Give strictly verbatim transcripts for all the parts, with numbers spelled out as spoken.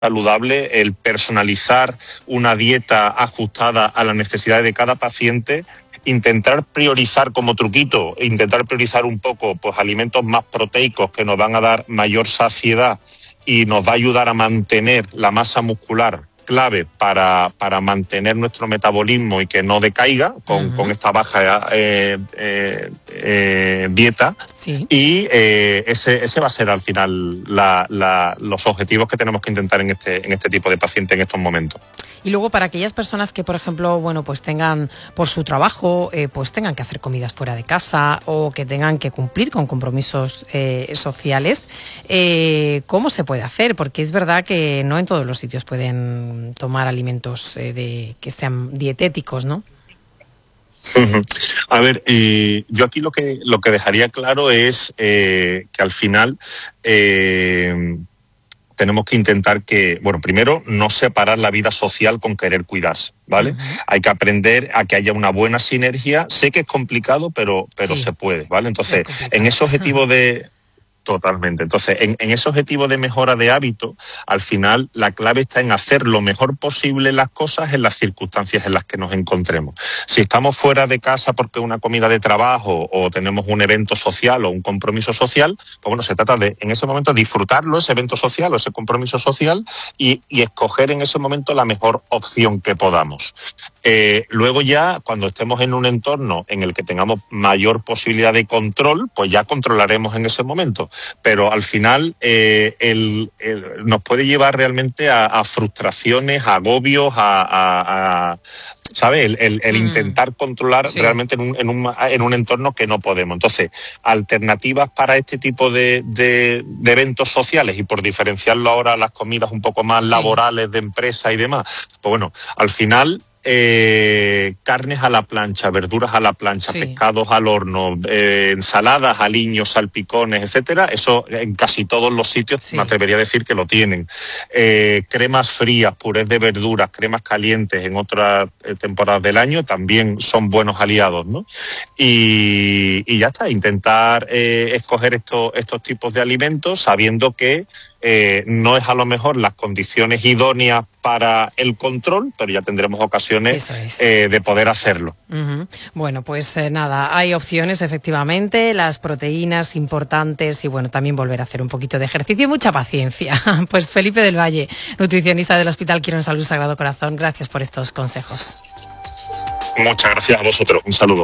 saludable, el personalizar una dieta ajustada a las necesidades de cada paciente, intentar priorizar como truquito, intentar priorizar un poco pues alimentos más proteicos que nos van a dar mayor saciedad y nos va a ayudar a mantener la masa muscular, clave para, para mantener nuestro metabolismo y que no decaiga con, uh-huh. con esta baja eh, eh, eh, dieta. Sí. Y eh, ese, ese va a ser al final la, la, los objetivos que tenemos que intentar en este, en este tipo de pacientes en estos momentos. Y luego para aquellas personas que, por ejemplo, bueno, pues tengan por su trabajo, eh, pues tengan que hacer comidas fuera de casa o que tengan que cumplir con compromisos eh, sociales, eh, ¿cómo se puede hacer? Porque es verdad que no en todos los sitios pueden tomar alimentos eh, de que sean dietéticos, ¿no? A ver, eh, yo aquí lo que lo que dejaría claro es eh, que al final eh, tenemos que intentar que, bueno, primero no separar la vida social con querer cuidarse, ¿vale? Uh-huh. Hay que aprender a que haya una buena sinergia. Sé que es complicado, pero pero sí. se puede, ¿vale? Entonces, en ese objetivo de Totalmente. Entonces, en, en ese objetivo de mejora de hábito, al final la clave está en hacer lo mejor posible las cosas en las circunstancias en las que nos encontremos. Si estamos fuera de casa porque una comida de trabajo o tenemos un evento social o un compromiso social, pues bueno, se trata de en ese momento disfrutarlo, ese evento social o ese compromiso social y, y escoger en ese momento la mejor opción que podamos. Eh, luego ya, cuando estemos en un entorno en el que tengamos mayor posibilidad de control, pues ya controlaremos en ese momento. Pero al final eh, el, el, nos puede llevar realmente a, a frustraciones, a agobios, a, a, a ¿sabes? El, el, el mm. intentar controlar sí. realmente en un, en, un, en un entorno que no podemos. Entonces, alternativas para este tipo de, de, de eventos sociales y por diferenciarlo ahora a las comidas un poco más sí. laborales de empresa y demás, pues bueno, al final Eh, carnes a la plancha, verduras a la plancha, sí. pescados al horno, eh, ensaladas, aliños, salpicones, etcétera. Eso en casi todos los sitios sí. me atrevería a decir que lo tienen. Eh, cremas frías, purés de verduras, cremas calientes en otras eh, temporadas del año también son buenos aliados, ¿no? Y, y ya está, intentar eh, escoger estos, estos tipos de alimentos sabiendo que Eh, no es a lo mejor las condiciones idóneas para el control, pero ya tendremos ocasiones es. eh, de poder hacerlo. Uh-huh. Bueno, pues eh, nada, hay opciones efectivamente, las proteínas importantes y bueno, también volver a hacer un poquito de ejercicio y mucha paciencia. Pues Felipe del Valle, nutricionista del Hospital Quirón Salud Sagrado Corazón, gracias por estos consejos. Muchas gracias a vosotros, un saludo.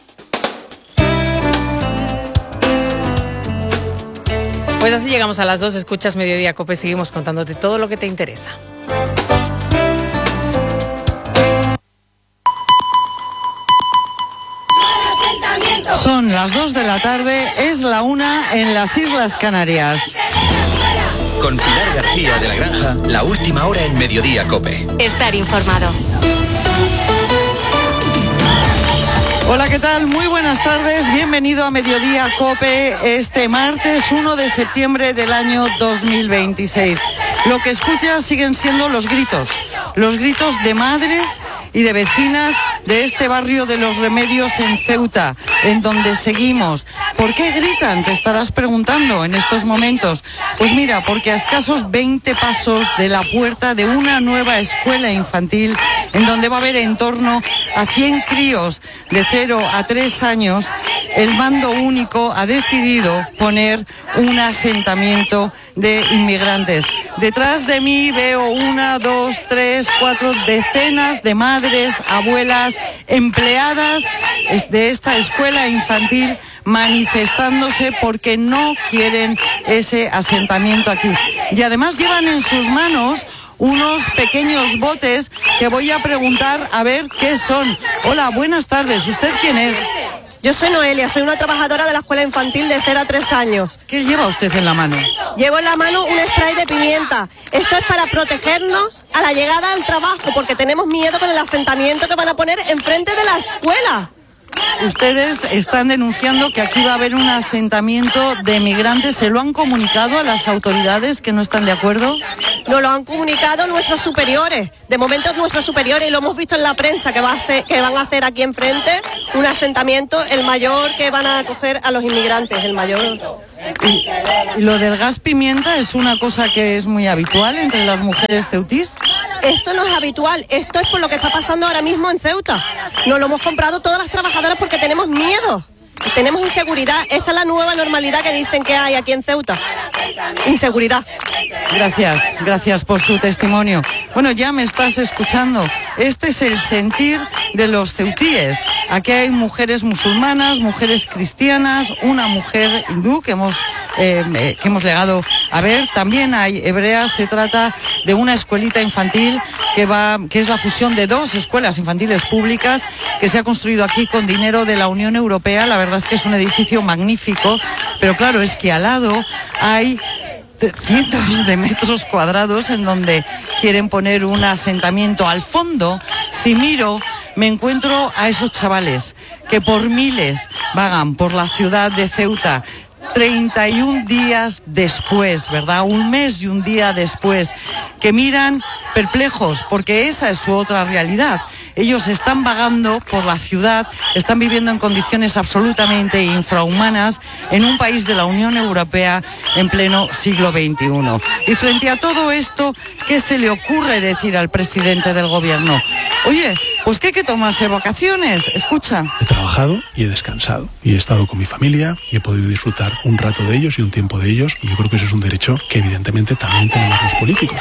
Pues así llegamos a las dos, escuchas Mediodía Cope, seguimos contándote todo lo que te interesa. Son las dos de la tarde, es la una en las Islas Canarias. Con Pilar García de la Granja, la última hora en Mediodía Cope. Estar informado. Hola, ¿qué tal? Muy buenas tardes, bienvenido a Mediodía Cope este martes uno de septiembre del año dos mil veintiséis. Lo que escuchas siguen siendo los gritos, los gritos de madres y de vecinas de este barrio de Los Remedios en Ceuta, en donde seguimos. ¿Por qué gritan? Te estarás preguntando en estos momentos. Pues mira, porque a escasos veinte pasos de la puerta de una nueva escuela infantil, en donde va a haber en torno a cien críos de cero a tres años, el mando único ha decidido poner un asentamiento de inmigrantes. Detrás de mí veo una, dos, tres, cuatro decenas de madres, abuelas, empleadas de esta escuela infantil manifestándose porque no quieren ese asentamiento aquí. Y además llevan en sus manos unos pequeños botes que voy a preguntar a ver qué son. Hola, buenas tardes. ¿Usted quién es? Yo soy Noelia, soy una trabajadora de la escuela infantil de cero a tres años. ¿Qué lleva usted en la mano? Llevo en la mano un spray de pimienta. Esto es para protegernos a la llegada al trabajo, porque tenemos miedo con el asentamiento que van a poner enfrente de la escuela. ustedes están denunciando que aquí va a haber un asentamiento de migrantes. ¿Se lo han comunicado a las autoridades que no están de acuerdo? Nos lo han comunicado nuestros superiores. De momento nuestros superiores, y lo hemos visto en la prensa, que, va a hacer, que van a hacer aquí enfrente un asentamiento, el mayor que van a acoger a los inmigrantes, el mayor. Y, y lo del gas pimienta es una cosa que es muy habitual entre las mujeres ceutís. Esto no es habitual, esto es por lo que está pasando ahora mismo en Ceuta. Nos lo hemos comprado todas las trabajadoras porque tenemos miedo, tenemos inseguridad. Esta es la nueva normalidad que dicen que hay aquí en Ceuta. Inseguridad. Gracias, gracias por su testimonio. Bueno, ya me estás escuchando. Este es el sentir de los ceutíes. Aquí hay mujeres musulmanas, mujeres cristianas, una mujer hindú que hemos, eh, que hemos llegado a ver. También hay hebreas. Se trata de una escuelita infantil que va, que es la fusión de dos escuelas infantiles públicas que se ha construido aquí con dinero de la Unión Europea. La verdad es que es un edificio magnífico, pero claro, es que al lado hay cientos de metros cuadrados en donde quieren poner un asentamiento. Al fondo, si miro, me encuentro a esos chavales que por miles vagan por la ciudad de Ceuta. treinta y un días después, ¿verdad? Un mes y un día después, que miran perplejos, porque esa es su otra realidad. Ellos están vagando por la ciudad, están viviendo en condiciones absolutamente infrahumanas en un país de la Unión Europea en pleno siglo veintiuno. Y frente a todo esto, ¿qué se le ocurre decir al presidente del gobierno? Oye, pues que hay que tomarse vacaciones. Escucha. He trabajado y he descansado. Y he estado con mi familia y he podido disfrutar un rato de ellos y un tiempo de ellos. Y yo creo que ese es un derecho que evidentemente también tenemos los políticos.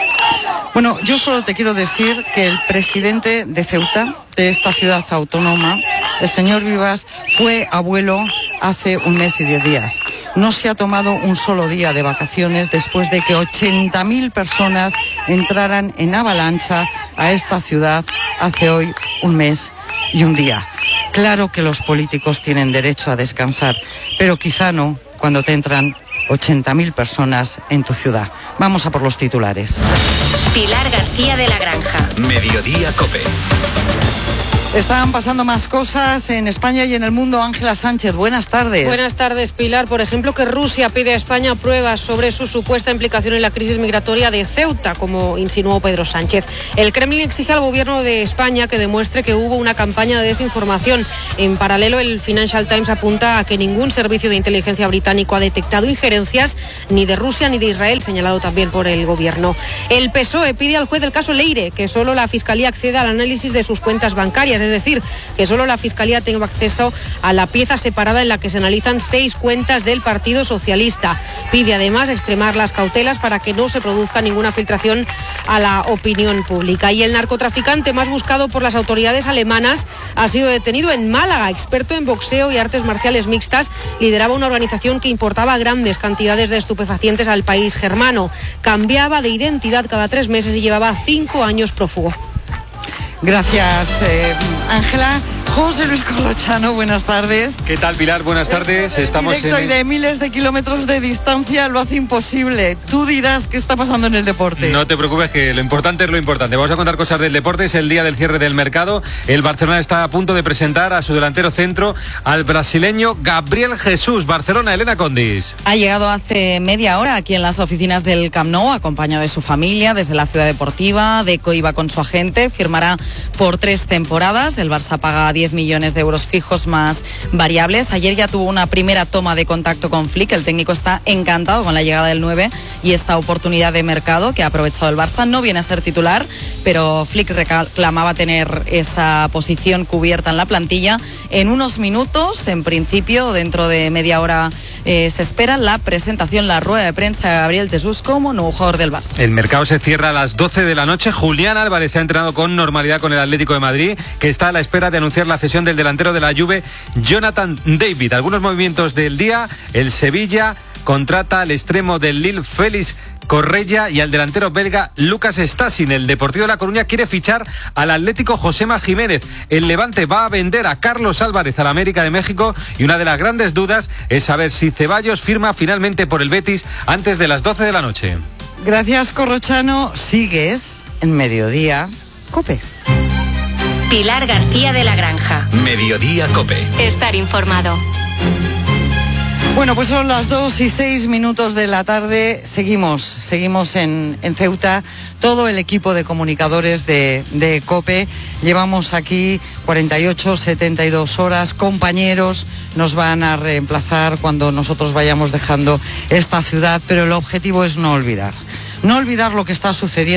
Bueno, yo solo te quiero decir que el presidente de Ceuta, de esta ciudad autónoma, el señor Vivas, fue abuelo hace un mes y diez días. No se ha tomado un solo día de vacaciones después de que ochenta mil personas entraran en avalancha a esta ciudad hace hoy un mes y un día. Claro que los políticos tienen derecho a descansar, pero quizá no cuando te entran ochenta mil personas en tu ciudad. Vamos a por los titulares. Pilar García de la Granja. Mediodía COPE. Están pasando más cosas en España y en el mundo. Ángela Sánchez, buenas tardes. Buenas tardes, Pilar. Por ejemplo, que Rusia pide a España pruebas sobre su supuesta implicación en la crisis migratoria de Ceuta, como insinuó Pedro Sánchez. El Kremlin exige al gobierno de España que demuestre que hubo una campaña de desinformación. En paralelo, el Financial Times apunta a que ningún servicio de inteligencia británico ha detectado injerencias ni de Rusia ni de Israel, señalado también por el gobierno. El P S O E pide al juez del caso Leire que solo la Fiscalía acceda al análisis de sus cuentas bancarias. Es decir, que solo la Fiscalía tenga acceso a la pieza separada en la que se analizan seis cuentas del Partido Socialista. Pide además extremar las cautelas para que no se produzca ninguna filtración a la opinión pública. Y el narcotraficante más buscado por las autoridades alemanas ha sido detenido en Málaga. Experto en boxeo y artes marciales mixtas, lideraba una organización que importaba grandes cantidades de estupefacientes al país germano. Cambiaba de identidad cada tres meses y llevaba cinco años prófugo. Gracias, Ángela. Eh, José Luis Corrochano, buenas tardes. ¿Qué tal, Pilar? Buenas tardes. Estamos directo en... y de miles de kilómetros de distancia lo hace imposible. Tú dirás qué está pasando en el deporte. No te preocupes, que lo importante es lo importante. Vamos a contar cosas del deporte. Es el día del cierre del mercado. El Barcelona está a punto de presentar a su delantero centro, al brasileño Gabriel Jesús. Barcelona, Elena Condis. Ha llegado hace media hora aquí en las oficinas del Camp Nou, acompañado de su familia desde la ciudad deportiva. Deco iba con su agente, firmará por tres temporadas. El Barça paga diez millones de euros fijos más variables. Ayer ya tuvo una primera toma de contacto con Flick. El técnico está encantado con la llegada del nueve y esta oportunidad de mercado que ha aprovechado el Barça. No viene a ser titular, pero Flick reclamaba tener esa posición cubierta en la plantilla. En unos minutos, en principio, dentro de media hora, eh, se espera la presentación, la rueda de prensa de Gabriel Jesús como nuevo jugador del Barça. El mercado se cierra a las doce de la noche. Julián Álvarez se ha entrenado con normalidad con el Atlético de Madrid, que está a la espera de anunciar la cesión del delantero de la Juve, Jonathan David. Algunos movimientos del día: el Sevilla contrata al extremo del Lille, Félix Correia, y al delantero belga Lucas Stasin. El Deportivo de La Coruña quiere fichar al Atlético Josema Jiménez. El Levante va a vender a Carlos Álvarez al América de México, y una de las grandes dudas es saber si Ceballos firma finalmente por el Betis antes de las doce de la noche. Gracias, Corrochano. Sigues en Mediodía COPE. Pilar García de la Granja. Mediodía Cope. Estar informado. Bueno, pues son las dos y seis minutos de la tarde. Seguimos, seguimos en, en Ceuta. Todo el equipo de comunicadores de, de COPE. Llevamos aquí cuarenta y ocho, setenta y dos horas. Compañeros nos van a reemplazar cuando nosotros vayamos dejando esta ciudad, pero el objetivo es no olvidar. No olvidar lo que está sucediendo.